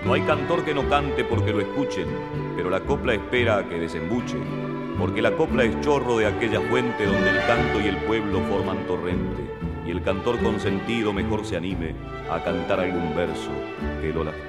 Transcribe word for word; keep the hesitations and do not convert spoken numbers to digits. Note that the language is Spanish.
No hay cantor que no cante porque lo escuchen, pero la copla espera a que desembuche, porque la copla es chorro de aquella fuente donde el canto y el pueblo forman torrente, y el cantor consentido mejor se anime a cantar algún verso que lo